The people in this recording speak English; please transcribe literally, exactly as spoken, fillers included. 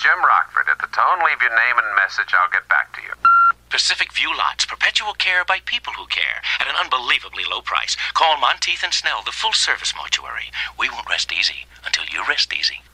Jim Rockford. At the tone, leave your name and message. I'll get back to you. Pacific View Lots, perpetual care by people who care, at an unbelievably low price. Call Monteith and Snell, the full-service mortuary. We won't rest easy until you rest easy.